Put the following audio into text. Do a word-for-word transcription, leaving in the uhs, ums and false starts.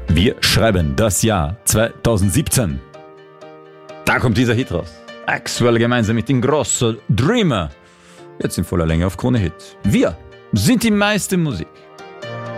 Wir schreiben das Jahr zweitausendsiebzehn. Da kommt dieser Hit raus. Axwell gemeinsam mit Ingrosso, Dreamer. Jetzt in voller Länge auf Krone Hit. Wir sind die meiste Musik.